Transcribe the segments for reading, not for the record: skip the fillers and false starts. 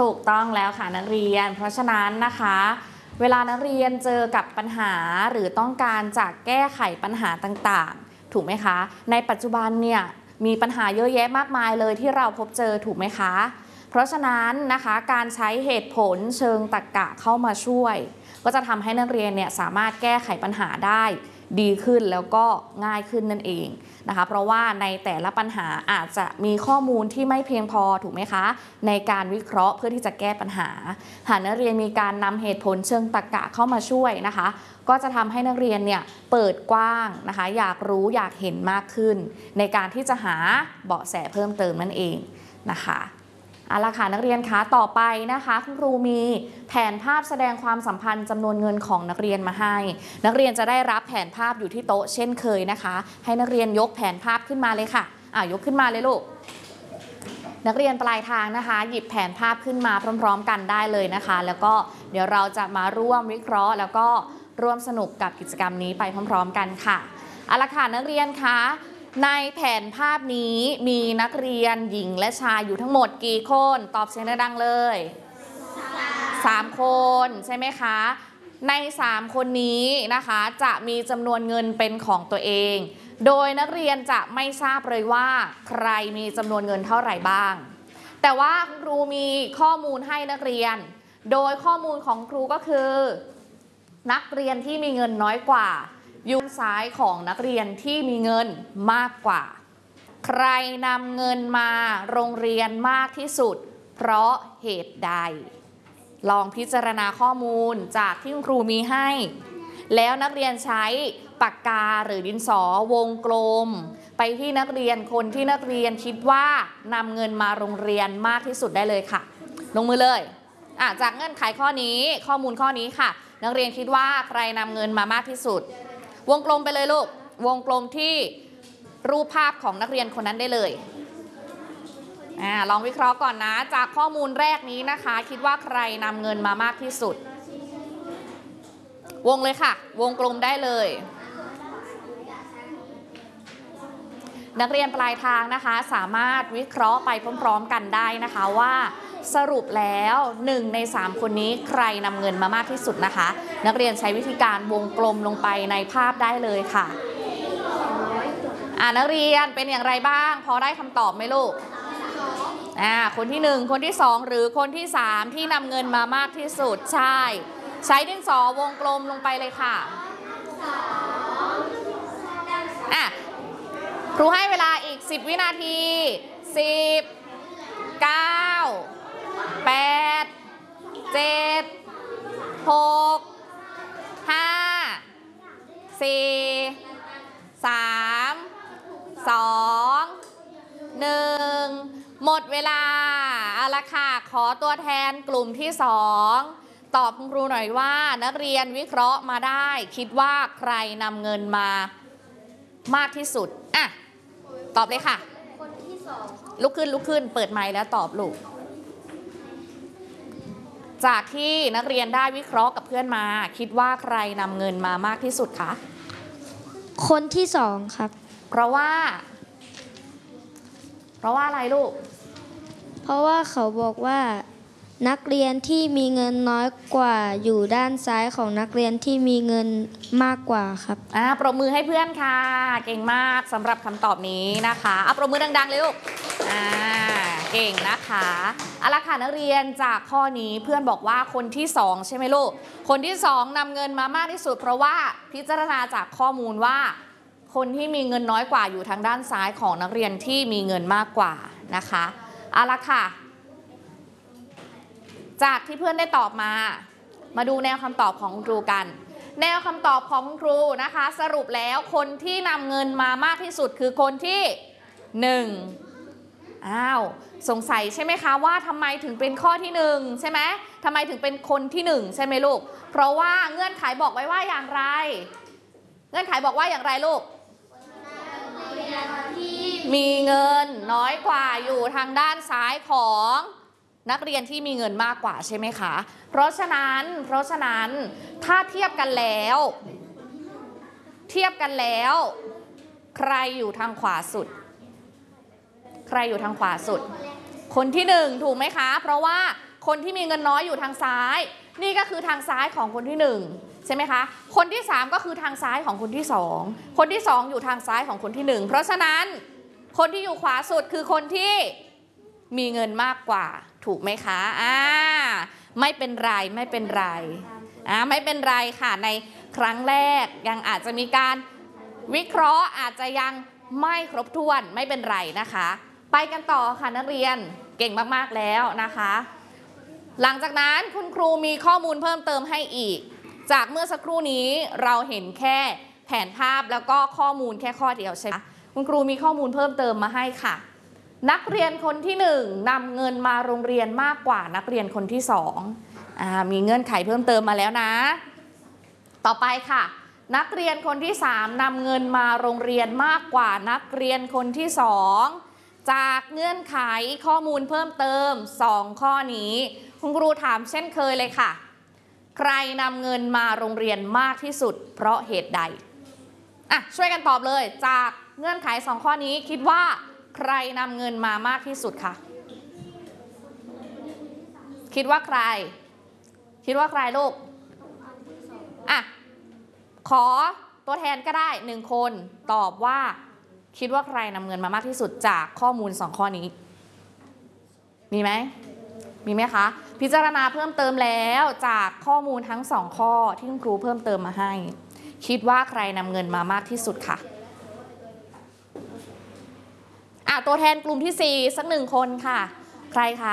ถูกต้องแล้วค่ะนักเรียนเพราะฉะนั้นนะคะเวลานักเรียนเจอกับปัญหาหรือต้องการจะแก้ไขปัญหาต่างๆถูกไหมคะในปัจจุบันเนี่ยมีปัญหาเยอะแยะมากมายเลยที่เราพบเจอถูกไหมคะเพราะฉะนั้นนะคะการใช้เหตุผลเชิงตรรกะเข้ามาช่วยก็จะทำให้นักเรียนเนี่ยสามารถแก้ไขปัญหาได้ดีขึ้นแล้วก็ง่ายขึ้นนั่นเองนะคะเพราะว่าในแต่ละปัญหาอาจจะมีข้อมูลที่ไม่เพียงพอถูกไหมคะในการวิเคราะห์เพื่อที่จะแก้ปัญหาหากนักเรียนมีการนำเหตุผลเชิงตรรกะเข้ามาช่วยนะคะก็จะทำให้นักเรียนเนี่ยเปิดกว้างนะคะอยากรู้อยากเห็นมากขึ้นในการที่จะหาเบาะแสเพิ่มเติมนั่นเองนะคะเอาล่ะค่ะนักเรียนคะต่อไปนะคะคุณครูมีแผนภาพแสดงความสัมพันธ์จำนวนเงินของนักเรียนมาให้นักเรียนจะได้รับแผนภาพอยู่ที่โต๊ะเช่นเคยนะคะให้นักเรียนยกแผนภาพขึ้นมาเลยค่ะยกขึ้นมาเลยลูกนักเรียนปลายทางนะคะหยิบแผนภาพขึ้นมาพร้อมๆกันได้เลยนะคะแล้วก็เดี๋ยวเราจะมาร่วมวิเคราะห์แล้วก็ร่วมสนุกกับกิจกรรมนี้ไปพร้อมๆกันค่ะเอาล่ะค่ะนักเรียนคะในแผนภาพนี้มีนักเรียนหญิงและชายอยู่ทั้งหมดกี่คนตอบเสียงดังๆเลย3 คนใช่ไหมคะใน3 คนนี้นะคะจะมีจำนวนเงินเป็นของตัวเองโดยนักเรียนจะไม่ทราบเลยว่าใครมีจำนวนเงินเท่าไหร่บ้างแต่ว่าครูมีข้อมูลให้นักเรียนโดยข้อมูลของครูก็คือนักเรียนที่มีเงินน้อยกว่าอยู่ซ้ายของนักเรียนที่มีเงินมากกว่าใครนำเงินมาโรงเรียนมากที่สุดเพราะเหตุใดลองพิจารณาข้อมูลจากที่ครูมีให้แล้วนักเรียนใช้ปากกาหรือดินสอวงกลมไปที่นักเรียนคนที่นักเรียนคิดว่านำเงินมาโรงเรียนมากที่สุดได้เลยค่ะลงมือเลยจากเงื่อนไขข้อนี้ข้อมูลข้อนี้ค่ะนักเรียนคิดว่าใครนำเงินมามากที่สุดวงกลมไปเลยลูกวงกลมที่รูปภาพของนักเรียนคนนั้นได้เลยลองวิเคราะห์ก่อนนะจากข้อมูลแรกนี้นะคะคิดว่าใครนำเงินมามากที่สุดวงเลยค่ะวงกลมได้เลยนักเรียนปลายทางนะคะสามารถวิเคราะห์ไปพร้อมๆกันได้นะคะว่าสรุปแล้ว1 ใน 3 คนนี้ใครนำเงินมามากที่สุดนะคะนักเรียนใช้วิธีการวงกลมลงไปในภาพได้เลยค่ะนักเรียนเป็นอย่างไรบ้างพอได้คำตอบไหมลูกคนที่1คนที่2หรือคนที่3ที่นำเงินมามากที่สุดใช้ดินสอวงกลมลงไปเลยค่ะครูให้เวลาอีก10 วินาที10 9 8 7 6 5 4 3 2 1หมดเวลาเอาละค่ะขอตัวแทนกลุ่มที่2ตอบคุณครูหน่อยว่านักเรียนวิเคราะห์มาได้คิดว่าใครนำเงินมามากที่สุดตอบเลยค่ะคนที่2ลุกขึ้นเปิดไมค์แล้วตอบลูกจากที่นักเรียนได้วิเคราะห์กับเพื่อนมาคิดว่าใครนำเงินมามากที่สุดคะคนที่2ครับเพราะว่าอะไรลูกเพราะว่าเขาบอกว่านักเรียนที่มีเงินน้อยกว่าอยู่ด้านซ้ายของนักเรียนที่มีเงินมากกว่าครับปรบมือให้เพื่อนค่ะเก่งมากสำหรับคำตอบนี้นะคะปรบมือดังๆเลยลูกเก่งนะคะเอาละค่ะนักเรียนจากข้อนี้เพื่อนบอกว่าคนที่2ใช่ไหมลูกคนที่2นำเงินมามากที่สุดเพราะว่าพิจารณาจากข้อมูลว่าคนที่มีเงินน้อยกว่าอยู่ทางด้านซ้ายของนักเรียนที่มีเงินมากกว่านะคะเอาละค่ะจากที่เพื่อนได้ตอบมาดูแนวคำตอบของครูกันแนวคำตอบของครูนะคะสรุปแล้วคนที่นำเงินมามากที่สุดคือคนที่1สงสัยใช่ไหมคะว่าทำไมถึงเป็นข้อที่1ใช่ไหมทำไมถึงเป็นคนที่1ใช่ไหมลูกเพราะว่าเงื่อนไขบอกไว้ว่าอย่างไรเงื่อนไขบอกว่าอย่างไรลูกมีเงินน้อยกว่าอยู่ทางด้านซ้ายของนักเรียนที่มีเงินมากกว่าใช่ไหมคะเพราะฉะนั้นถ้าเทียบกันแล้วใครอยู่ทางขวาสุดคนที่1ถูกไหมคะเพราะว่าคนที่มีเงินน้อยอยู่ทางซ้ายนี่ก็คือทางซ้ายของคนที่1ใช่ไหมคะคนที่3ก็คือทางซ้ายของคนที่2คนที่2อยู่ทางซ้ายของคนที่1เพราะฉะนั้นคนที่อยู่ขวาสุดคือคนที่มีเงินมากกว่าถูกไหมคะไม่เป็นไรไม่เป็นไรไม่เป็นไรค่ะในครั้งแรกยังอาจจะมีการวิเคราะห์อาจจะยังไม่ครบถ้วนไม่เป็นไรนะคะไปกันต่อค่ะนักเรียนเก่งมากๆแล้วนะคะหลังจากนั้นคุณครูมีข้อมูลเพิ่มเติมให้อีกจากเมื่อสักครู่นี้เราเห็นแค่แผนภาพแล้วก็ข้อมูลแค่ข้อเดียวใช่ไหมคุณครูมีข้อมูลเพิ่มเติมมาให้ค่ะนักเรียนคนที่1นำเงินมาโรงเรียนมากกว่านักเรียนคนที่2มีเงื่อนไขเพิ่มเติมมาแล้วนะต่อไปค่ะนักเรียนคนที่3นำเงินมาโรงเรียนมากกว่านักเรียนคนที่2จากเงื่อนไขข้อมูลเพิ่มเติม2ข้อนี้คุณครูถามเช่นเคยเลยค่ะใครนำเงินมาโรงเรียนมากที่สุดเพราะเหตุใดช่วยกันตอบเลยจากเงื่อนไข2ข้อนี้คิดว่าใครนำเงินมามากที่สุดค่ะคิดว่าใครลูกขอตัวแทนก็ได้1คนตอบว่าคิดว่าใครนำเงินมามากที่สุดจากข้อมูล2ข้อนี้มีไหมคะพิจารณาเพิ่มเติมแล้วจากข้อมูลทั้ง2ข้อที่คุณครูเพิ่มเติมมาให้คิดว่าใครนำเงินมามากที่สุดค่ะตัวแทนกลุ่มที่4สัก1คนค่ะใครคะ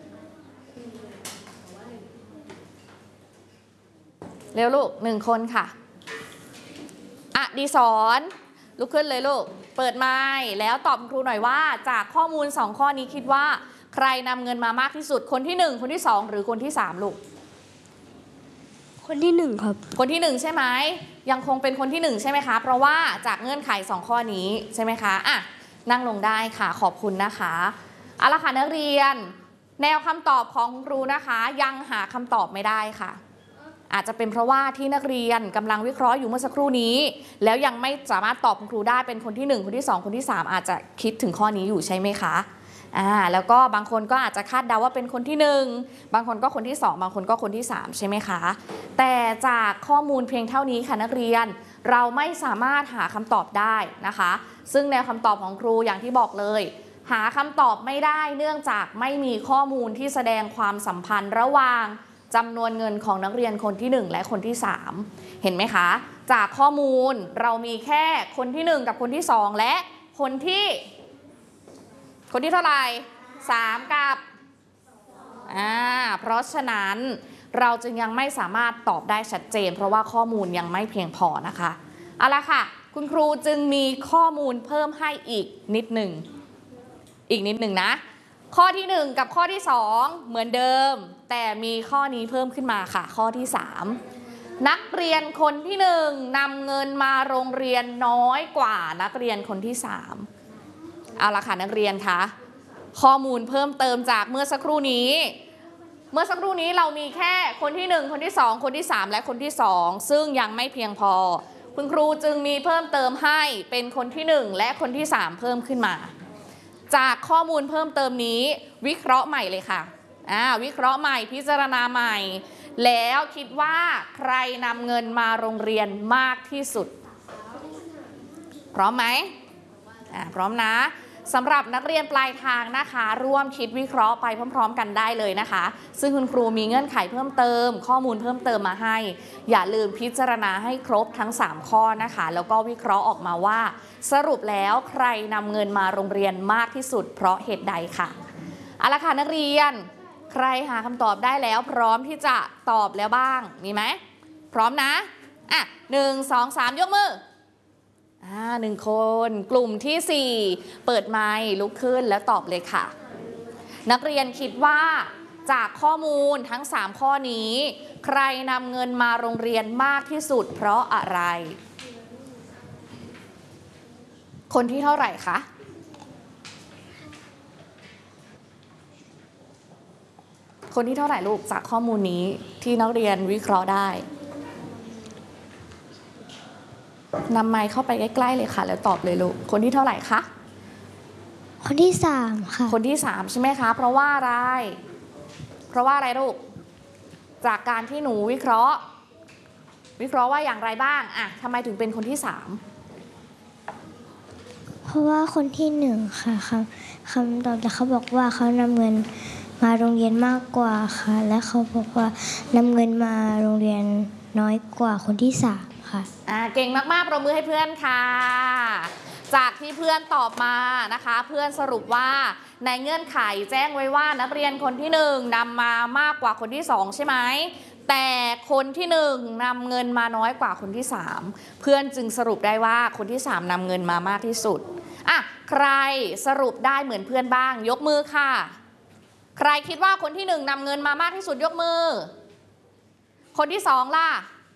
เร็วลูก1คนค่ะดีสอนลุกขึ้นเลยลูกเปิดไมค์แล้วตอบครูหน่อยว่าจากข้อมูล2ข้อนี้คิดว่าใครนำเงินมามากที่สุดคนที่1คนที่2หรือคนที่3ลูกคนที่1ครับคนที่1ใช่ไหมยังคงเป็นคนที่1ใช่ไหมคะเพราะว่าจากเงื่อนไข2ข้อนี้ใช่ไหมคะนั่งลงได้ค่ะขอบคุณนะคะเอาละค่ะนักเรียนแนวคำตอบของครูนะคะยังหาคำตอบไม่ได้ค่ะอาจจะเป็นเพราะว่าที่นักเรียนกำลังวิเคราะห์อยู่เมื่อสักครู่นี้แล้วยังไม่สามารถตอบคุณครูได้เป็นคนที่1คนที่2คนที่3อาจจะคิดถึงข้อนี้อยู่ใช่ไหมคะแล้วก็บางคนก็อาจจะคาดเดาว่าเป็นคนที่1บางคนก็คนที่2บางคนก็คนที่3ใช่ไหมคะแต่จากข้อมูลเพียงเท่านี้ค่ะนักเรียนเราไม่สามารถหาคำตอบได้นะคะซึ่งแนวคำตอบของครูอย่างที่บอกเลยหาคำตอบไม่ได้เนื่องจากไม่มีข้อมูลที่แสดงความสัมพันธ์ระหว่างจำนวนเงินของนักเรียนคนที่1และคนที่3เห็นไหมคะจากข้อมูลเรามีแค่คนที่1กับคนที่2และคนที่เท่าไหร่3กับเพราะฉะนั้นเราจึงยังไม่สามารถตอบได้ชัดเจนเพราะว่าข้อมูลยังไม่เพียงพอนะคะเอาละค่ะคุณครูจึงมีข้อมูลเพิ่มให้อีกนิดหนึ่งนะข้อที่1กับข้อที่2เหมือนเดิมแต่มีข้อนี้เพิ่มขึ้นมาค่ะข้อที่3นักเรียนคนที่1นำเงินมาโรงเรียนน้อยกว่านักเรียนคนที่3เอาละค่ะนักเรียนคะข้อมูลเพิ่มเติมจากเมื่อสักครู่นี้เรามีแค่คนที่1คนที่2คนที่3และคนที่2ซึ่งยังไม่เพียงพอคุณครูจึงมีเพิ่มเติมให้เป็นคนที่1และคนที่3เพิ่มขึ้นมาจากข้อมูลเพิ่มเติมนี้วิเคราะห์ใหม่เลยค่ะวิเคราะห์ใหม่พิจารณาใหม่แล้วคิดว่าใครนำเงินมาโรงเรียนมากที่สุดพร้อมไหมพร้อมนะสำหรับนักเรียนปลายทางนะคะร่วมคิดวิเคราะห์ไปพร้อมๆกันได้เลยนะคะซึ่งคุณครูมีเงื่อนไขเพิ่มเติมข้อมูลเพิ่มเติมมาให้อย่าลืมพิจารณาให้ครบทั้ง3ข้อนะคะแล้วก็วิเคราะห์ออกมาว่าสรุปแล้วใครนำเงินมาโรงเรียนมากที่สุดเพราะเหตุใดค่ะเอาละค่ะนักเรียนใครหาคำตอบได้แล้วพร้อมที่จะตอบแล้วบ้างมีไหมพร้อมนะ1 2 3ยกมือ1คนกลุ่มที่4เปิดไมค์ลุกขึ้นแล้วตอบเลยค่ะนักเรียนคิดว่าจากข้อมูลทั้ง3ข้อนี้ใครนำเงินมาโรงเรียนมากที่สุดเพราะอะไรคนที่เท่าไหร่คะคนที่เท่าไหร่ลูกจากข้อมูลนี้ที่นักเรียนวิเคราะห์ได้นำไมค์เข้าไปใกล้ๆเลยค่ะแล้วตอบเลยลูกคนที่เท่าไหร่คะคนที่3ค่ะคนที่3ใช่ไหมคะเพราะว่าอะไรเพราะว่าอะไรลูกจากการที่หนูวิเคราะห์ว่าอย่างไรบ้างอะทำไมถึงเป็นคนที่3 เพราะว่าคนที่1ค่ะคำตอบจากเขาบอกว่าเขานำเงินมาโรงเรียนมากกว่าค่ะและเขาบอกว่านำเงินมาโรงเรียนน้อยกว่าคนที่3ค่ะเก่งมากๆปรบมือให้เพื่อนค่ะจากที่เพื่อนตอบมานะคะเพื่อนสรุปว่าในเงื่อนไขแจ้งไว้ว่านักเรียนคนที่1นำมามากกว่าคนที่2ใช่ไหมแต่คนที่1นำเงินมาน้อยกว่าคนที่3เพื่อนจึงสรุปได้ว่าคนที่3นำเงินมามากที่สุดใครสรุปได้เหมือนเพื่อนบ้างยกมือค่ะใครคิดว่าคนที่1นำเงินมามากที่สุดยกมือคนที่2ล่ะ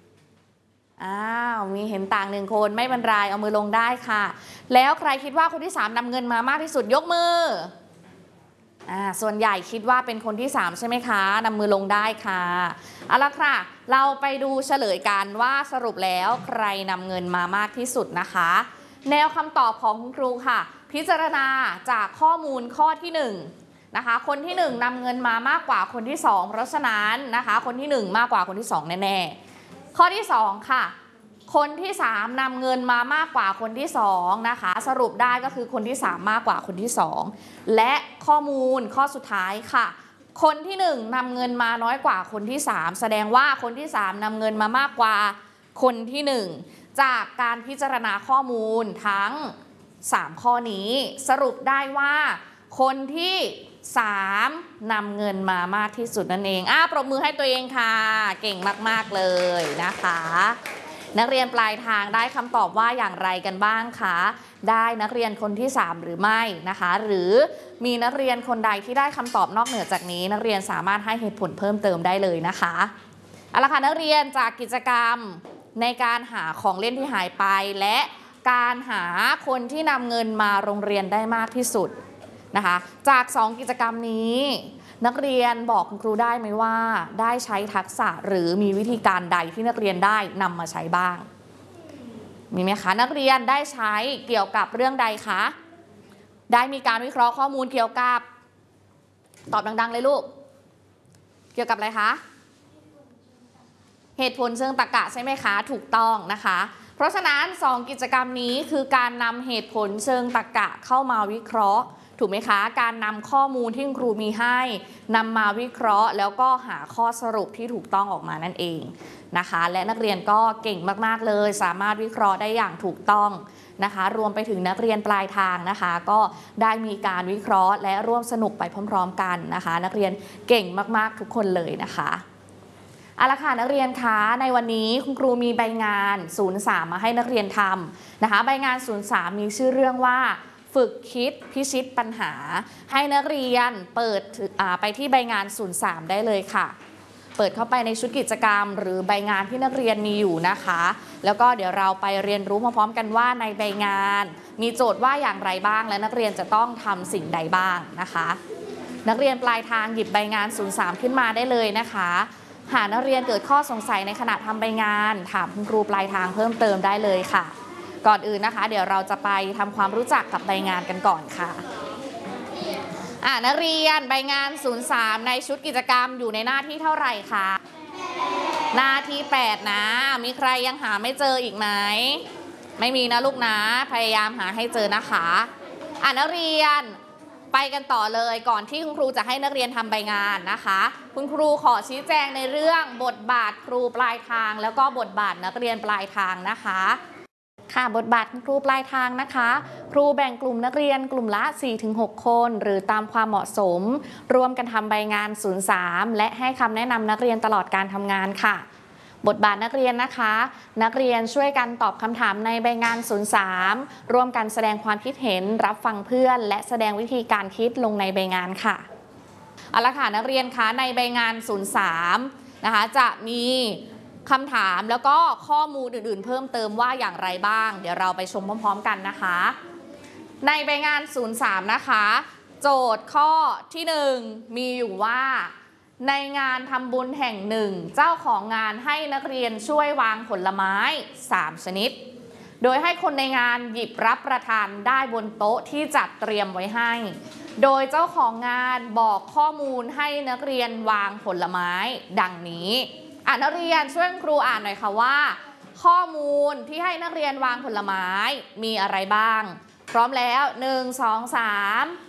มีเห็นต่าง1คนไม่เป็นไรเอามือลงได้ค่ะแล้วใครคิดว่าคนที่3นำเงินมามากที่สุดยกมือส่วนใหญ่คิดว่าเป็นคนที่3ใช่ไหมคะนำมือลงได้ค่ะเอาละค่ะเราไปดูเฉลยกันว่าสรุปแล้วใครนำเงินมามากที่สุดนะคะแนวคำตอบของคุณครูค่ะพิจารณาจากข้อมูลข้อที่1นะคะคนที่1นำเงินมามากกว่าคนที่2เพราะฉะนั้นนะคะคนที่1มากกว่าคนที่2แน่ๆข้อที่2ค่ะคนที่3นำเงินมามากกว่าคนที่2นะคะสรุปได้ก็คือคนที่3มากกว่าคนที่2และข้อมูลข้อสุดท้ายค่ะคนที่1นำเงินมาน้อยกว่าคนที่3แสดงว่าคนที่3นำเงินมามากกว่าคนที่1จากการพิจารณาข้อมูลทั้ง3ข้อนี้สรุปได้ว่าคนที่3นำเงินมามากที่สุดนั่นเองปรบมือให้ตัวเองค่ะเก่งมากๆเลยนะคะนักเรียนปลายทางได้คำตอบว่าอย่างไรกันบ้างคะได้นักเรียนคนที่3หรือไม่นะคะหรือมีนักเรียนคนใดที่ได้คำตอบนอกเหนือจากนี้นักเรียนสามารถให้เหตุผลเพิ่มเติมได้เลยนะคะเอาละค่ะนักเรียนจากกิจกรรมในการหาของเล่นที่หายไปและการหาคนที่นำเงินมาโรงเรียนได้มากที่สุดนะคะจาก2กิจกรรมนี้นักเรียนบอกคุณครูได้ไหมว่าได้ใช้ทักษะหรือมีวิธีการใดที่นักเรียนได้นำมาใช้บ้างมีไหมคะนักเรียนได้ใช้เกี่ยวกับเรื่องใดคะได้มีการวิเคราะห์ข้อมูลเกี่ยวกับตอบดังๆเลยลูกเกี่ยวกับอะไรคะเหตุผลเชิงตรรกะใช่ไหมคะถูกต้องนะคะเพราะฉะนั้น2กิจกรรมนี้คือการนำเหตุผลเชิงตรรกะเข้ามาวิเคราะห์ถูกไหมคะการนำข้อมูลที่ครูมีให้นำมาวิเคราะห์แล้วก็หาข้อสรุปที่ถูกต้องออกมานั่นเองนะคะและนักเรียนก็เก่งมากๆเลยสามารถวิเคราะห์ได้อย่างถูกต้องนะคะรวมไปถึงนักเรียนปลายทางนะคะก็ได้มีการวิเคราะห์และร่วมสนุกไปพร้อมๆกันนะคะนักเรียนเก่งมากๆทุกคนเลยนะคะเอาละค่ะนักเรียนคะในวันนี้คุณครูมีใบงาน03มาให้นักเรียนทำนะคะใบงาน03มีชื่อเรื่องว่าฝึกคิดพิชิตปัญหาให้นักเรียนเปิดไปที่ใบงาน03ได้เลยค่ะเปิดเข้าไปในชุดกิจกรรมหรือใบงานที่นักเรียนมีอยู่นะคะแล้วก็เดี๋ยวเราไปเรียนรู้พร้อมๆกันว่าในใบงานมีโจทย์ว่าอย่างไรบ้างและนักเรียนจะต้องทำสิ่งใดบ้างนะคะนักเรียนปลายทางหยิบใบงาน03ขึ้นมาได้เลยนะคะหากนักเรียนเกิดข้อสงสัยในขณะทำใบงานถามคุณครูปลายทางเพิ่มเติมได้เลยค่ะก่อนอื่นนะคะเดี๋ยวเราจะไปทำความรู้จักกับใบงานกันก่อนค่ะนักเรียนใบงาน03ในชุดกิจกรรมอยู่ในหน้าที่เท่าไหร่คะหน้าที่8นะมีใครยังหาไม่เจออีกไหมไม่มีนะลูกนะพยายามหาให้เจอนะคะนักเรียนไปกันต่อเลยก่อนที่คุณครูจะให้นักเรียนทำใบงานนะคะคุณครูขอชี้แจงในเรื่องบทบาทครูปลายทางแล้วก็บทบาทนักเรียนปลายทางนะคะค่ะบทบาทครูปลายทางนะคะครูแบ่งกลุ่มนักเรียนกลุ่มละ 4-6 คนหรือตามความเหมาะสมร่วมกันทำใบงาน03และให้คำแนะนำนักเรียนตลอดการทำงานค่ะบทบาทนักเรียนนะคะนักเรียนช่วยกันตอบคำถามในใบงาน03ร่วมกันแสดงความคิดเห็นรับฟังเพื่อนและแสดงวิธีการคิดลงในใบงานค่ะเอาละค่ะนักเรียนคะในใบงาน03นะคะจะมีคำถามแล้วก็ข้อมูลอื่นๆเพิ่มเติมว่าอย่างไรบ้างเดี๋ยวเราไปชมพร้อมๆกันนะคะในใบงาน03นะคะโจทย์ข้อที่1มีอยู่ว่าในงานทำบุญแห่งหนึ่งเจ้าของงานให้นักเรียนช่วยวางผลไม้3ชนิดโดยให้คนในงานหยิบรับประทานได้บนโต๊ะที่จัดเตรียมไว้ให้โดยเจ้าของงานบอกข้อมูลให้นักเรียนวางผลไม้ดังนี้นักเรียนช่วยครูอ่านหน่อยค่ะว่า ข้อมูลที่ให้นักเรียนวางผลไม้มีอะไรบ้างพร้อมแล้ว1 2 3